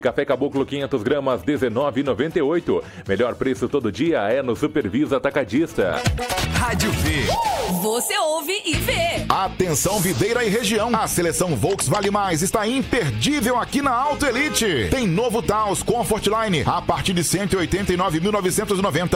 Café Caboclo 500 gramas, R$19,98. Melhor preço todo dia é no Supervisa Atacadista. Rádio V. Você ouve e vê. Atenção Videira e região. A seleção Volks Vale Mais está imperdível aqui na Auto Elite. Tem novo Taos Comfortline a partir de R$189.990